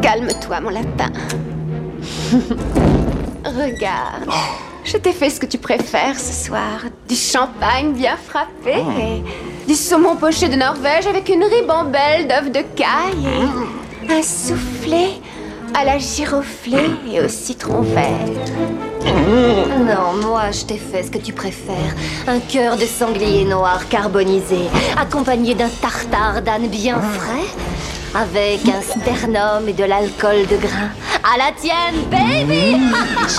Calme-toi, mon lapin. Regarde, je t'ai fait ce que tu préfères ce soir. Du champagne bien frappé et du saumon poché de Norvège avec une ribambelle d'œufs de caille et un soufflé à la giroflée et au citron vert. Non, moi je t'ai fait ce que tu préfères. Un cœur de sanglier noir carbonisé, accompagné d'un tartare d'âne bien frais, avec un sternum et de l'alcool de grain. À la tienne, baby!